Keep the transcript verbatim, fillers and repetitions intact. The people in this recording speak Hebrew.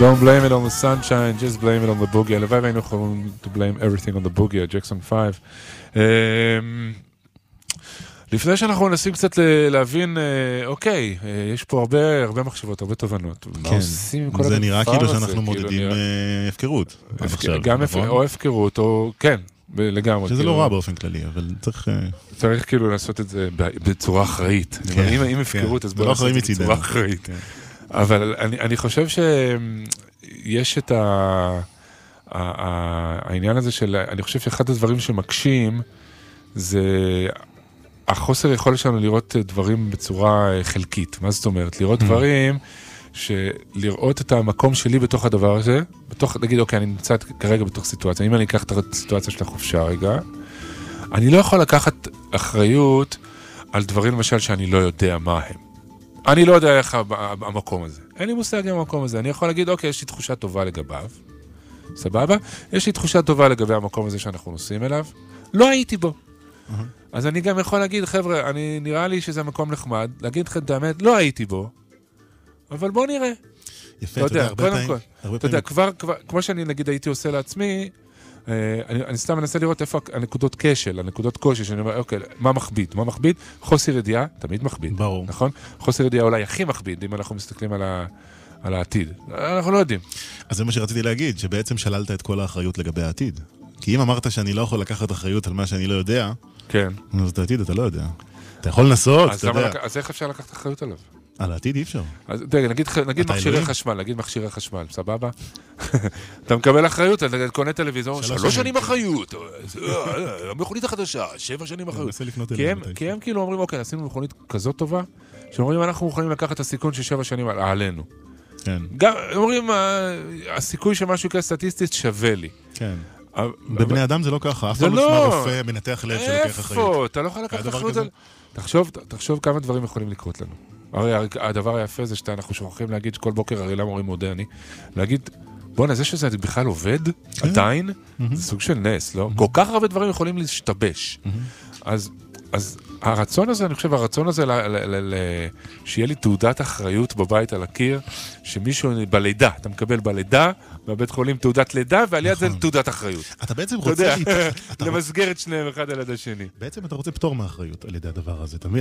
Don't blame it on the sunshine, just blame it on the boogie. הלוואי והיינו יכולים to blame everything on the boogie, at Jackson five. לפני שאנחנו מנסים קצת להבין, אוקיי, יש פה הרבה, הרבה מחשבות, הרבה תובנות. כן, זה נראה כאילו שאנחנו מודדים הפקרות. גם או הפקרות, או כן, לגמרי. שזה לא רע באופן כללי, אבל צריך... צריך כאילו לעשות את זה בצורה אחראית. אם הפקרות, אז בוא לעשות את זה בצורה אחראית. אבל אני, אני חושב שיש את ה, העניין הזה של, אני חושב שאחד הדברים שמקשים, זה החוסר יכולת שלנו לראות דברים בצורה חלקית. מה זאת אומרת? לראות דברים, שלראות את המקום שלי בתוך הדבר הזה, בתוך, נגיד, אוקיי, אני נמצא כרגע בתוך סיטואציה, אם אני אקח את הסיטואציה של החופשה רגע, אני לא יכול לקחת אחריות על דברים למשל שאני לא יודע מה הם. אני לא יודע איך המקום הזה. אין לי מושג עם המקום הזה. אני יכול להגיד, אוקיי, יש לי תחושה טובה לגביו. סבבה? יש לי תחושה טובה לגבי המקום הזה שאנחנו נוסעים אליו. לא הייתי בו. אז אני גם יכול להגיד, חבר'ה, אני נראה לי שזה מקום נחמד, להגיד לכם את האמת, לא הייתי בו, אבל בוא נראה. יפה, אתה יודע, הרבה פעמים. אתה יודע, כבר, כמו שאני נגיד הייתי עושה לעצמי, אני, אני סתם מנסה לראות איפה הנקודות כשל, הנקודות קושי, שאני אומר, אוקיי, מה מכביד? מה מכביד? חוסר ידיעה, תמיד מכביד. ברור. נכון? חוסר ידיעה אולי הכי מכביד, אם אנחנו מסתכלים על, ה, על העתיד. אנחנו לא יודעים. אז זה מה שרציתי להגיד, שבעצם שללת את כל האחריות לגבי העתיד. כי אם אמרת שאני לא יכול לקחת אחריות על מה שאני לא יודע, כן. אז את העתיד אתה לא יודע. אתה יכול לנסות, אתה יודע. לק... אז איך אפשר לקחת אחריות עליו? על העתיד אי אפשר. אז תראה, נגיד, נגיד מכשירי חשמל, נגיד מכשירי חשמל, סבבה? אתה מקבל אחריות, אתה קונה טלוויזור, שלוש שנים אחריות, המכונית החדשה, שבע שנים אחריות. כי הם כאילו אומרים, אוקיי, עשינו מכונית כזאת טובה, שאומרים, אנחנו מוכנים לקחת את הסיכון של שבע שנים עלינו. כן. גם, אומרים, הסיכוי שמשהו כסטטיסטית שווה לי. כן. בבני אדם זה לא ככה, אף פעם לא שמע רופא מנתח לב שלוקח אחריות. איפה? אתה לא יכול לקחת אחריות על... תחשוב כמה דברים יכולים לקרות לנו. הרי הדבר היפה זה שאנחנו שוכחים להגיד שכל בוקר הרי למה אומרים מודה אני, להגיד, בוא נזה שזה בכלל עובד, עדיין, זה סוג של נס, לא? כל כך הרבה דברים יכולים להשתבש. אז הרצון הזה, אני חושב, הרצון הזה שיהיה לי תעודת אחריות בבית על הקיר, שמישהו בלידה, אתה מקבל בלידה, בבית חולים תעודת לידה, ועל יד זה תעודת אחריות. אתה בעצם רוצה למסגר את שניהם אחד על יד השני. בעצם אתה רוצה פטור מאחריות על ידי הדבר הזה.